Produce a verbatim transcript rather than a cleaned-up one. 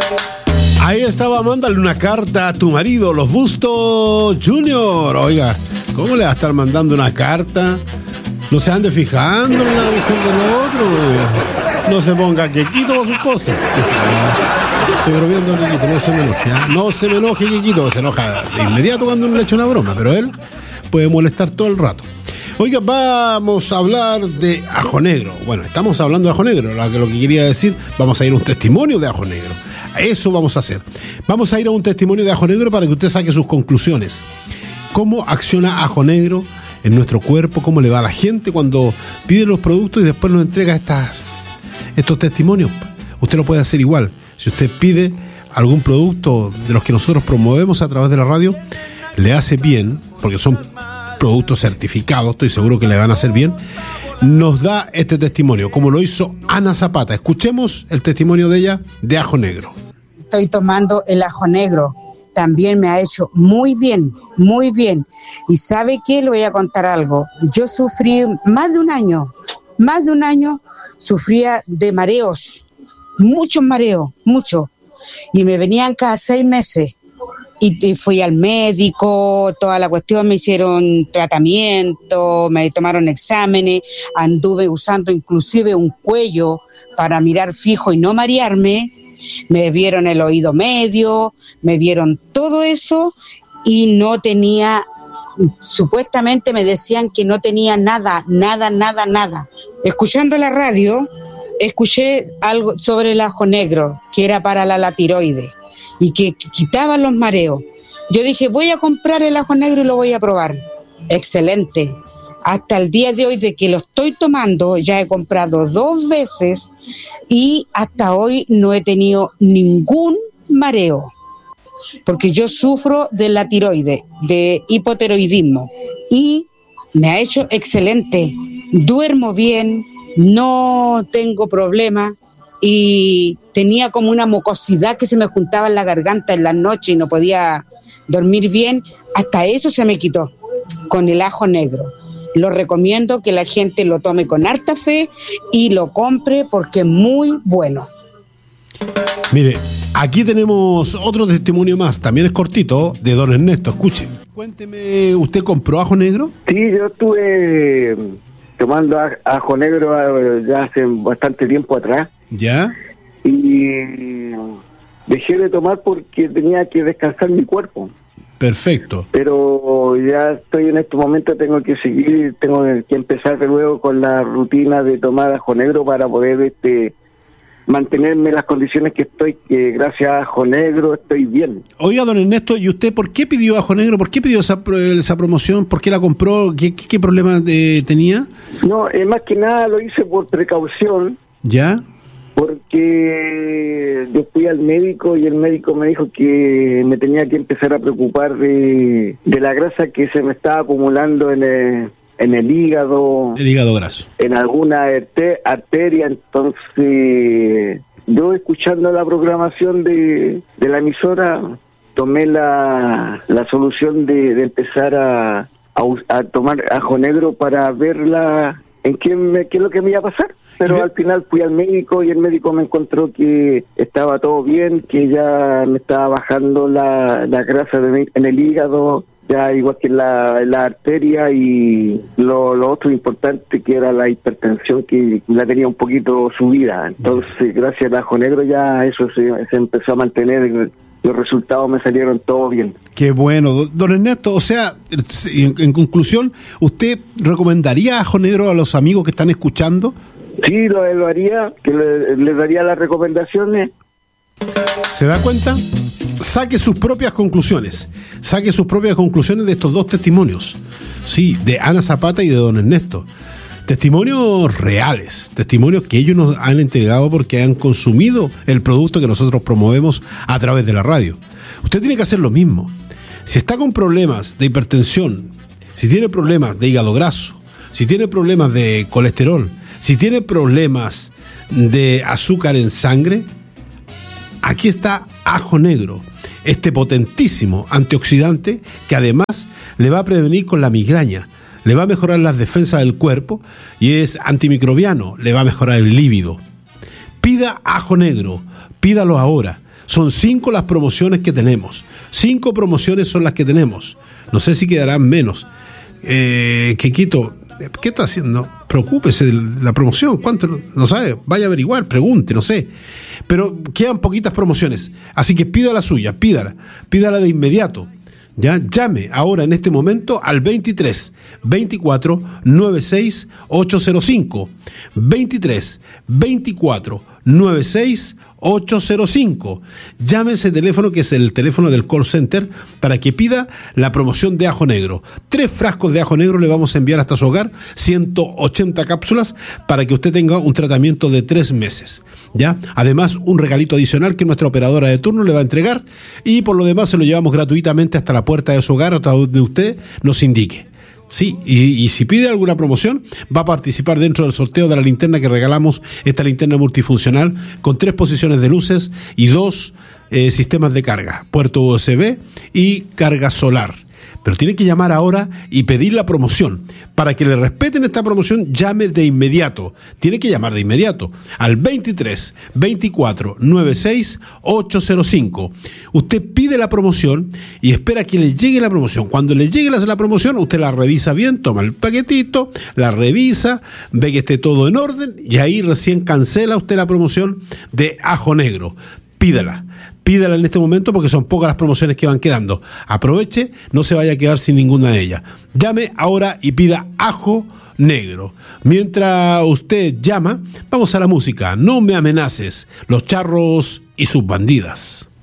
Ahí estaba, mándale una carta a tu marido, Los Bustos Junior. Oiga, ¿cómo le va a estar mandando una carta? No se ande fijando en la mujer del otro, güey. No se ponga quequito con sus cosas. Estoy bromeando a Quequito, no se me enoje, ¿eh? No se me enoje, Quequito, se enoja de inmediato cuando uno le echa una broma, pero él puede molestar todo el rato. Oiga, vamos a hablar de ajo negro. Bueno, estamos hablando de ajo negro, lo que, lo que quería decir, vamos a ir a un testimonio de ajo negro. Eso vamos a hacer. Vamos a ir a un testimonio de ajo negro para que usted saque sus conclusiones. ¿Cómo acciona ajo negro en nuestro cuerpo? ¿Cómo le va a la gente cuando pide los productos y después nos entrega estas, estos testimonios? Usted lo puede hacer igual. Si usted pide algún producto de los que nosotros promovemos a través de la radio, le hace bien, porque son productos certificados, estoy seguro que le van a hacer bien, nos da este testimonio, como lo hizo Ana Zapata. Escuchemos el testimonio de ella de ajo negro. Estoy tomando el ajo negro. También me ha hecho muy bien, muy bien. Y ¿sabe qué? Le voy a contar algo. Yo sufrí más de un año, más de un año, sufría de mareos, muchos mareos, muchos. Y me venían cada seis meses. Y, y fui al médico, toda la cuestión, me hicieron tratamiento, me tomaron exámenes, anduve usando inclusive un cuello para mirar fijo y no marearme. Me vieron el oído medio, me vieron todo eso y no tenía, supuestamente me decían que no tenía nada, nada, nada, nada. Escuchando la radio, escuché algo sobre el ajo negro, que era para la, la tiroides y que quitaba los mareos. Yo dije, voy a comprar el ajo negro y lo voy a probar. Excelente. Hasta el día de hoy de que lo estoy tomando, ya he comprado dos veces y hasta hoy no he tenido ningún mareo, porque yo sufro de la tiroides, de hipotiroidismo, y me ha hecho excelente. Duermo bien, no tengo problemas y tenía como una mucosidad que se me juntaba en la garganta en la noche y no podía dormir bien. Hasta eso se me quitó con el ajo negro. Lo recomiendo que la gente lo tome con harta fe y lo compre porque es muy bueno. Mire, aquí tenemos otro testimonio más, también es cortito, de don Ernesto. Escuche. Cuénteme, ¿usted compró ajo negro? Sí, yo estuve tomando ajo negro ya hace bastante tiempo atrás. ¿Ya? Y dejé de tomar porque tenía que descansar mi cuerpo. Perfecto. Pero ya estoy en este momento, tengo que seguir, tengo que empezar de nuevo con la rutina de tomar ajo negro para poder este mantenerme en las condiciones que estoy, que gracias a ajo negro estoy bien. Oiga, don Ernesto, ¿y usted por qué pidió ajo negro? ¿Por qué pidió esa, esa promoción? ¿Por qué la compró? ¿Qué, qué, qué problema eh, tenía? No, eh, más que nada lo hice por precaución. ¿Ya? Porque yo fui al médico y el médico me dijo que me tenía que empezar a preocupar de, de la grasa que se me estaba acumulando en el, en el hígado. El hígado graso. En alguna arte, arteria. Entonces, yo escuchando la programación de, de la emisora, tomé la, la solución de, de empezar a, a, a tomar ajo negro para ver la, en qué, me, qué es lo que me iba a pasar. Pero al final fui al médico y el médico me encontró que estaba todo bien, que ya me estaba bajando la, la grasa de, en el hígado, ya igual que en la, la arteria, y lo, lo otro importante que era la hipertensión, que la tenía un poquito subida. Entonces, gracias al ajo negro ya eso se, se empezó a mantener. Los resultados me salieron todo bien. Qué bueno. Don Ernesto, o sea, en, en conclusión, ¿usted recomendaría ajo negro a los amigos que están escuchando? Sí, lo, lo haría, que le, le daría las recomendaciones. ¿Se da cuenta? Saque sus propias conclusiones. Saque sus propias conclusiones de estos dos testimonios. Sí, de Ana Zapata y de don Ernesto. Testimonios reales, testimonios que ellos nos han entregado porque han consumido el producto que nosotros promovemos a través de la radio. Usted tiene que hacer lo mismo. Si está con problemas de hipertensión, si tiene problemas de hígado graso, si tiene problemas de colesterol, si tiene problemas de azúcar en sangre, aquí está ajo negro, este potentísimo antioxidante que además le va a prevenir con la migraña, le va a mejorar las defensas del cuerpo y es antimicrobiano, le va a mejorar el líbido. Pida ajo negro, pídalo ahora. Son cinco las promociones que tenemos. Cinco promociones son las que tenemos. No sé si quedarán menos. Eh, Kikito, ¿qué está haciendo? Preocúpese de la promoción. ¿Cuánto? No sabe. Vaya a averiguar, pregunte, no sé. Pero quedan poquitas promociones. Así que pida la suya, pídala. Pídala de inmediato. Ya, llame ahora en este momento al veintitrés, veinticuatro, noventa y seis, ochocientos cinco. veintitrés, veinticuatro, noventa y seis, ochocientos cinco. Llame ese teléfono que es el teléfono del call center para que pida la promoción de ajo negro. Tres frascos de ajo negro le vamos a enviar hasta su hogar, ciento ochenta cápsulas para que usted tenga un tratamiento de tres meses. ¿Ya? Además, un regalito adicional que nuestra operadora de turno le va a entregar y por lo demás se lo llevamos gratuitamente hasta la puerta de su hogar, hasta donde usted nos indique. Sí, y, y si pide alguna promoción, va a participar dentro del sorteo de la linterna que regalamos, esta linterna multifuncional con tres posiciones de luces y dos eh, sistemas de carga, puerto U S B y carga solar. Pero tiene que llamar ahora y pedir la promoción. Para que le respeten esta promoción, llame de inmediato. Tiene que llamar de inmediato al veintitrés, veinticuatro, noventa y seis, ochocientos cinco. Usted pide la promoción y espera que le llegue la promoción. Cuando le llegue la, la promoción, usted la revisa bien, toma el paquetito, la revisa, ve que esté todo en orden y ahí recién cancela usted la promoción de ajo negro. Pídala. Pídala en este momento porque son pocas las promociones que van quedando. Aproveche, no se vaya a quedar sin ninguna de ellas. Llame ahora y pida ajo negro. Mientras usted llama, vamos a la música. No me amenaces, Los Charros y sus bandidas.